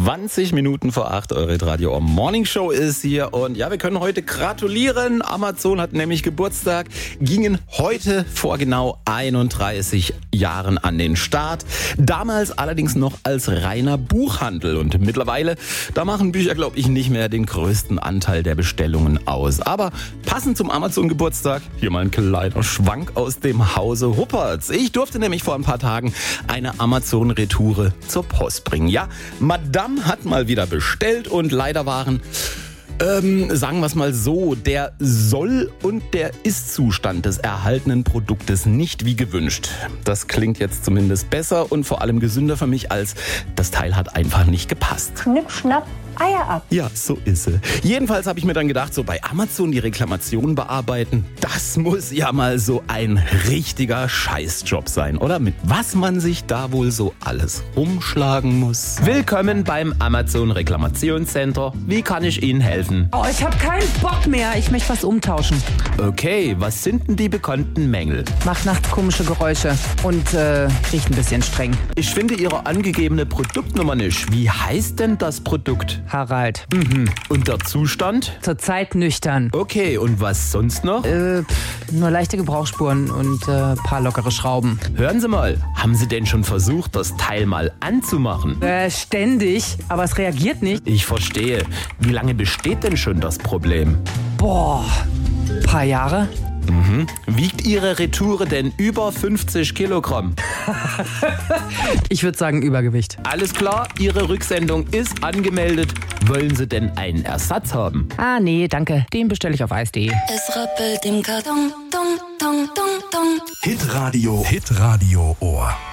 20 Minuten vor 8, eure Radio Morning Show ist hier und ja, wir können heute gratulieren. Amazon hat nämlich Geburtstag, gingen heute vor genau 31 Jahren an den Start. Damals allerdings noch als reiner Buchhandel und mittlerweile, da machen Bücher, glaube ich, nicht mehr den größten Anteil der Bestellungen aus. Aber passend zum Amazon-Geburtstag, hier mal ein kleiner Schwank aus dem Hause Huppertz. Ich durfte nämlich vor ein paar Tagen eine Amazon-Retoure zur Post bringen. Ja, Madame hat mal wieder bestellt und leider waren, sagen wir es mal so, der Soll- und der Ist-Zustand des erhaltenen Produktes nicht wie gewünscht. Das klingt jetzt zumindest besser und vor allem gesünder für mich, als das Teil hat einfach nicht gepasst. Schnipp, schnapp, Eier ab. Ja, so ist es. Jedenfalls habe ich mir dann gedacht, so bei Amazon die Reklamation bearbeiten, das muss ja mal so ein richtiger Scheißjob sein, oder? Mit was man sich da wohl so alles rumschlagen muss. Willkommen beim Amazon Reklamationscenter. Wie kann ich Ihnen helfen? Oh, ich habe keinen Bock mehr. Ich möchte was umtauschen. Okay, was sind denn die bekannten Mängel? Macht nachts komische Geräusche und riecht ein bisschen streng. Ich finde Ihre angegebene Produktnummer nicht. Wie heißt denn das Produkt? Harald. Und der Zustand? Zurzeit nüchtern. Okay, und was sonst noch? Nur leichte Gebrauchsspuren und paar lockere Schrauben. Hören Sie mal, haben Sie denn schon versucht, das Teil mal anzumachen? Ständig, aber es reagiert nicht. Ich verstehe. Wie lange besteht denn schon das Problem? Boah, paar Jahre. Wiegt Ihre Retoure denn über 50 Kilogramm? Ich würde sagen Übergewicht. Alles klar, Ihre Rücksendung ist angemeldet. Wollen Sie denn einen Ersatz haben? Ah, nee, danke. Den bestelle ich auf eis.de. Es rappelt im Karton, Dong, Dong, Dong, Dong. Hitradio Ohr.